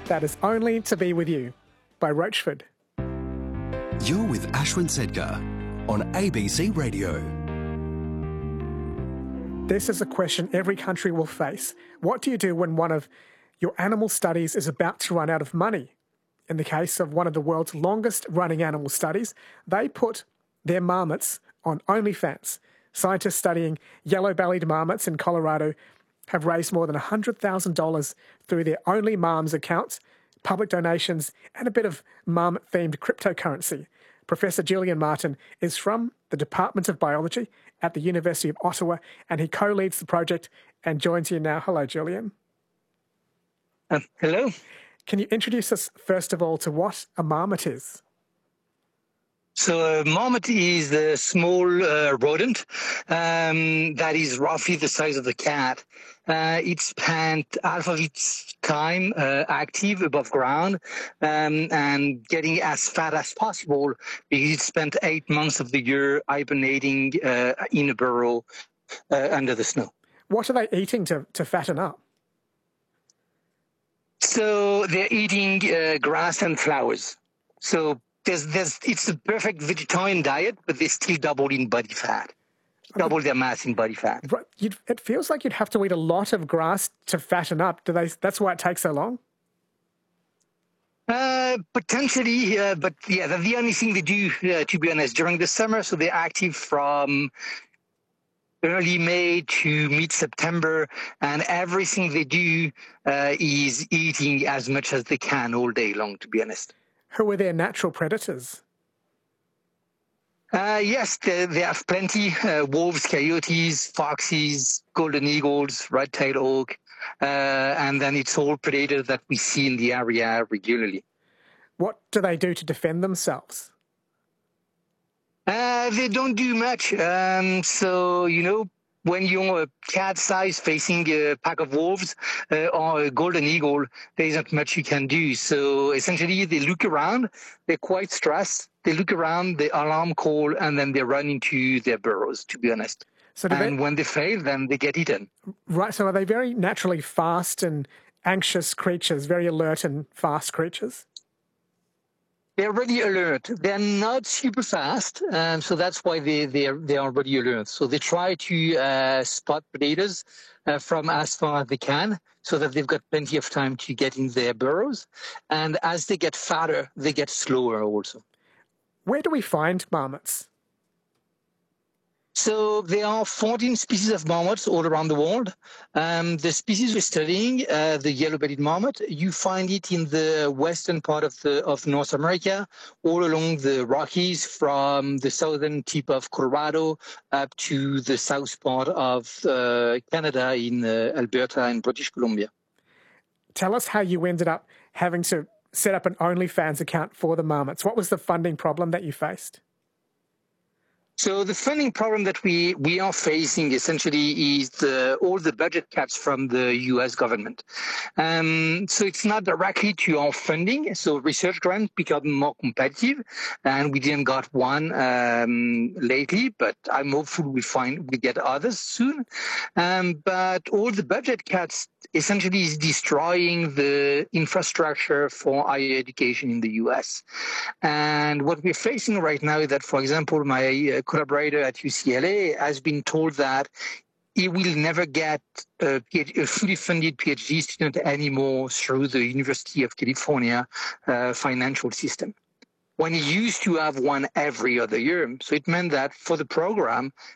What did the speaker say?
That Is Only to Be With You by Roachford. You're with Ashwin Sedgar on ABC Radio. This is a question every country will face. What do you do when one of your animal studies is about to run out of money? In the case of one of the world's longest running animal studies, they put their marmots on OnlyFans. Scientists studying yellow-bellied marmots in Colorado have raised more than $100,000 through their Only Marms accounts, public donations, and a bit of marmot-themed cryptocurrency. Professor Julian Martin is from the Department of Biology at the University of Ottawa, and he co-leads the project and joins you now. Hello, Julian. Hello. Can you introduce us, first of all, to what a marmot is? So a marmot is a small rodent that is roughly the size of a cat. It spent half of its time active above ground and getting as fat as possible because it spent 8 months of the year hibernating in a burrow under the snow. What are they eating to fatten up? So they're eating grass and flowers. So it's the perfect vegetarian diet, but they still double in body fat, double their mass in body fat. It feels like you'd have to eat a lot of grass to fatten up. That's why it takes so long? Potentially, but yeah, that's the only thing they do, to be honest, during the summer. So they're active from early May to mid-September, and everything they do is eating as much as they can all day long, to be honest. Who are their natural predators? Yes, they have plenty. Wolves, coyotes, foxes, golden eagles, red-tailed hawk, and then it's all predators that we see in the area regularly. What do they do to defend themselves? They don't do much. So, when you're a cat size facing a pack of wolves or a golden eagle, there isn't much you can do. So essentially, they look around. They're quite stressed. They look around, the alarm call, and then they run into their burrows, to be honest. When they fail, then they get eaten. Right. So are they very naturally fast and anxious creatures, very alert and fast creatures? They're really alert. They're not super fast, so that's why they are really alert. So they try to spot predators from as far as they can, so that they've got plenty of time to get in their burrows. And as they get fatter, they get slower also. Where do we find marmots? So there are 14 species of marmots all around the world. The species we're studying, the yellow-bellied marmot, you find it in the western part of North America, all along the Rockies, from the southern tip of Colorado up to the south part of Canada in Alberta and British Columbia. Tell us how you ended up having to set up an OnlyFans account for the marmots. What was the funding problem that you faced? So the funding problem that we are facing essentially is all the budget cuts from the U.S. government. So it's not directly to our funding. So research grants become more competitive, and we didn't got one lately, but I'm hopeful we get others soon. But all the budget cuts essentially is destroying the infrastructure for higher education in the U.S. And what we're facing right now is that, for example, my collaborator at UCLA has been told that he will never get a fully funded PhD student anymore through the University of California financial system, when he used to have one every other year. So it meant that for the program,